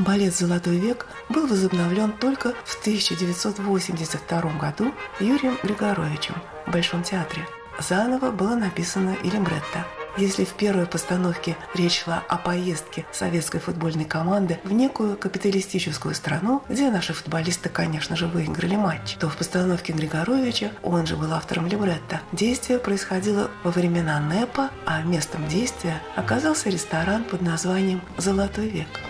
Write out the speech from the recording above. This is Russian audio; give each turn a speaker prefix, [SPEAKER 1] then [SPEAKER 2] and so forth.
[SPEAKER 1] Балет «Золотой век» был возобновлен только в 1982 году Юрием Григоровичем в Большом театре. Заново было написано и либретто. Если в первой постановке речь шла о поездке советской футбольной команды в некую капиталистическую страну, где наши футболисты, конечно же, выиграли матч, то в постановке Григоровича, он же был автором либретто, действие происходило во времена НЭПа, а местом действия оказался ресторан под названием «Золотой век».